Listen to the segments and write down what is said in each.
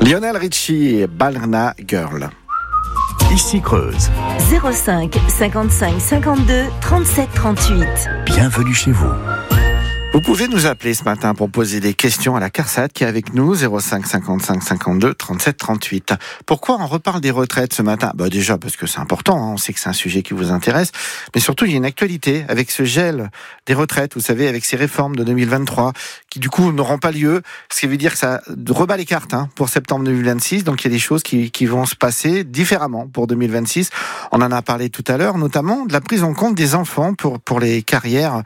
Lionel Richie et Ballerina Girl. Ici Creuse. 05 55 52 37 38. Bienvenue chez vous. Vous pouvez nous appeler ce matin pour poser des questions à la CARSAT qui est avec nous, 05 55 52 37 38. Pourquoi on reparle des retraites ce matin ? Déjà parce que c'est important, on sait que c'est un sujet qui vous intéresse, mais surtout il y a une actualité avec ce gel des retraites, vous savez, avec ces réformes de 2023 qui du coup n'auront pas lieu, ce qui veut dire que ça rebat les cartes pour septembre 2026, donc il y a des choses qui vont se passer différemment pour 2026. On en a parlé tout à l'heure, notamment de la prise en compte des enfants pour les carrières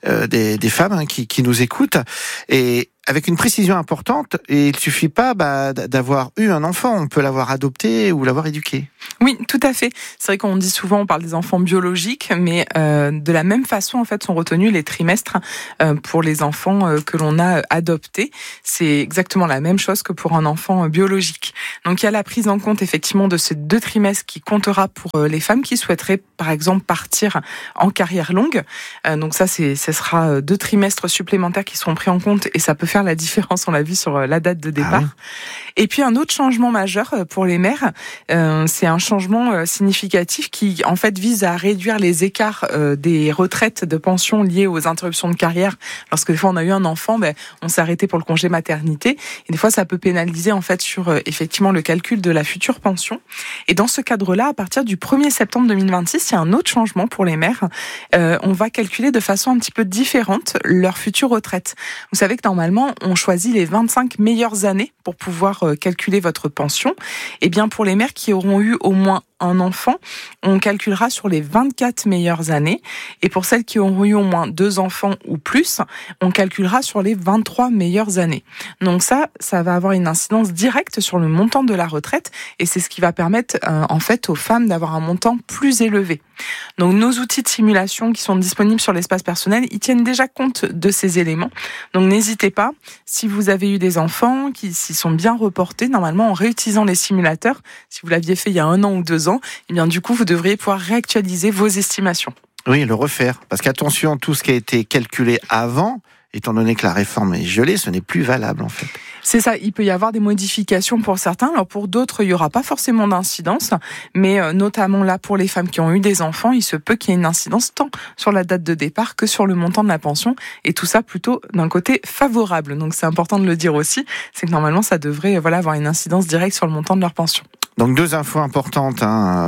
des femmes qui nous écoutent, et avec une précision importante, et il suffit pas d'avoir eu un enfant, on peut l'avoir adopté ou l'avoir éduqué. Oui, tout à fait. C'est vrai qu'on dit souvent, on parle des enfants biologiques, mais de la même façon, en fait, sont retenus les trimestres pour les enfants que l'on a adoptés. C'est exactement la même chose que pour un enfant biologique. Donc, il y a la prise en compte, effectivement, de ces 2 trimestres qui comptera pour les femmes qui souhaiteraient, par exemple, partir en carrière longue. Donc ça, ce sera 2 trimestres supplémentaires qui seront pris en compte, et ça peut faire la différence, on l'a vu sur la date de départ. Ah oui. Et puis un autre changement majeur pour les mères, c'est un changement significatif qui en fait vise à réduire les écarts des retraites de pension liées aux interruptions de carrière. Lorsque des fois on a eu un enfant, on s'est arrêté pour le congé maternité, et des fois ça peut pénaliser en fait sur effectivement le calcul de la future pension. Et dans ce cadre-là, à partir du 1er septembre 2026, il y a un autre changement pour les mères. On va calculer de façon un petit peu différente leur future retraite. Vous savez que normalement on choisit les 25 meilleures années pour pouvoir calculer votre pension. Et bien pour les mères qui auront eu au moins un enfant, on calculera sur les 24 meilleures années. Et pour celles qui auront eu au moins 2 enfants ou plus, on calculera sur les 23 meilleures années. Donc ça va avoir une incidence directe sur le montant de la retraite, et c'est ce qui va permettre en fait aux femmes d'avoir un montant plus élevé. Donc nos outils de simulation qui sont disponibles sur l'espace personnel, ils tiennent déjà compte de ces éléments. Donc n'hésitez pas, si vous avez eu des enfants qui s'y sont bien reportés, normalement en réutilisant les simulateurs, si vous l'aviez fait il y a 1 an ou 2 ans, et bien du coup vous devriez pouvoir réactualiser vos estimations. Oui, le refaire, parce qu'attention, tout ce qui a été calculé avant, étant donné que la réforme est gelée, ce n'est plus valable en fait. C'est ça, il peut y avoir des modifications pour certains, alors pour d'autres il n'y aura pas forcément d'incidence, mais notamment là pour les femmes qui ont eu des enfants, il se peut qu'il y ait une incidence tant sur la date de départ que sur le montant de la pension, et tout ça plutôt d'un côté favorable. Donc c'est important de le dire aussi, c'est que normalement ça devrait avoir une incidence directe sur le montant de leur pension. Donc 2 infos importantes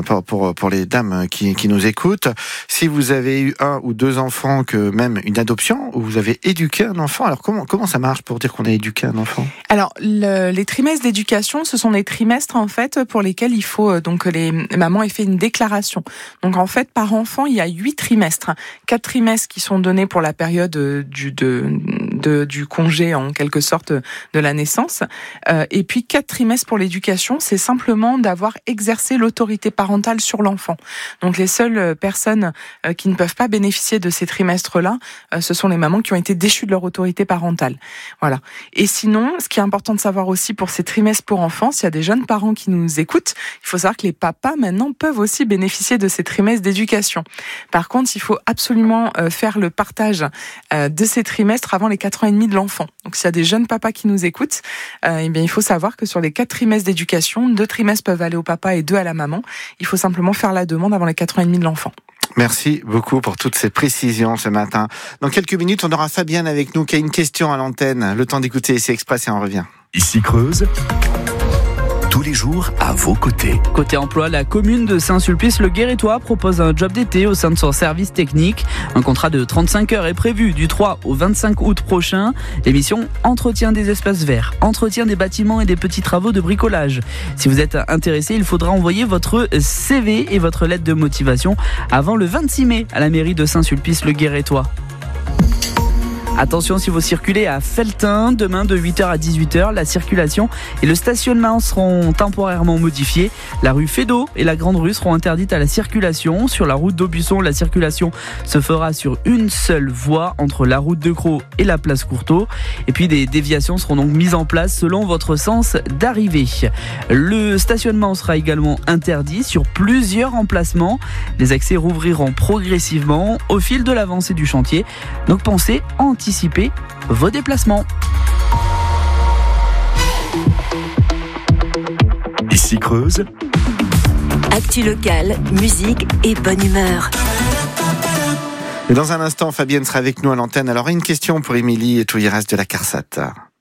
pour les dames qui nous écoutent. Si vous avez eu 1 ou 2 enfants, que même une adoption, ou vous avez éduqué un enfant, alors comment ça marche pour dire qu'on a éduqué un enfant ? Alors les trimestres d'éducation, ce sont des trimestres en fait pour lesquels il faut donc que les mamans aient fait une déclaration. Donc en fait par enfant il y a 8 trimestres, 4 trimestres qui sont donnés pour la période du congé en quelque sorte de la naissance, et puis 4 trimestres pour l'éducation, c'est simplement d'avoir exercé l'autorité parentale sur l'enfant. Donc les seules personnes qui ne peuvent pas bénéficier de ces trimestres-là, ce sont les mamans qui ont été déchues de leur autorité parentale. Voilà. Et sinon, ce qui est important de savoir aussi pour ces trimestres pour enfants, s'il y a des jeunes parents qui nous écoutent, il faut savoir que les papas maintenant peuvent aussi bénéficier de ces trimestres d'éducation. Par contre, il faut absolument faire le partage de ces trimestres avant les 4 ans et demi de l'enfant. Donc s'il y a des jeunes papas qui nous écoutent, eh bien il faut savoir que sur les 4 trimestres d'éducation, 2 trimestres peuvent aller au papa et 2 à la maman. Il faut simplement faire la demande avant les 4 ans et demi de l'enfant. Merci beaucoup pour toutes ces précisions ce matin. Dans quelques minutes, on aura Fabienne avec nous qui a une question à l'antenne. Le temps d'écouter ici Express et on revient. Ici Creuse. Tous les jours à vos côtés. Côté emploi, la commune de Saint-Sulpice-le-Guérétois propose un job d'été au sein de son service technique. Un contrat de 35 heures est prévu du 3 au 25 août prochain. L'émission entretien des espaces verts, entretien des bâtiments et des petits travaux de bricolage. Si vous êtes intéressé, il faudra envoyer votre CV et votre lettre de motivation avant le 26 mai à la mairie de Saint-Sulpice-le-Guérétois. Attention si vous circulez à Felletin, demain de 8h à 18h, la circulation et le stationnement seront temporairement modifiés. La rue Fédot et la Grande Rue seront interdites à la circulation. Sur la route d'Aubusson, la circulation se fera sur une seule voie entre la route de Crau et la place Courtauld. Et puis des déviations seront donc mises en place selon votre sens d'arrivée. Le stationnement sera également interdit sur plusieurs emplacements. Les accès rouvriront progressivement au fil de l'avancée du chantier. Donc pensez à anticiper vos déplacements. Ici Creuse, Actu locale, musique et bonne humeur. Et dans un instant, Fabienne sera avec nous à l'antenne. Alors, une question pour Émilie et Touiras de la CARSAT.